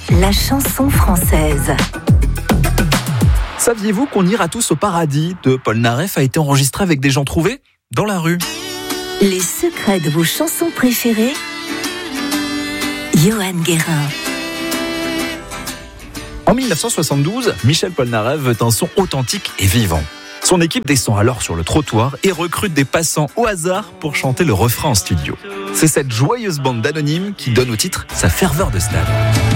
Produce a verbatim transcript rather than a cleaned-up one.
la chanson française. Saviez-vous qu'on ira tous au paradis de Paul Naref a été enregistré avec des gens trouvés dans la rue? Les secrets de vos chansons préférées, Johan Guérin. En dix-neuf cent soixante-douze, Michel Polnareff veut un son authentique et vivant. Son équipe descend alors sur le trottoir et recrute des passants au hasard pour chanter le refrain en studio. C'est cette joyeuse bande d'anonymes qui donne au titre sa ferveur de stade.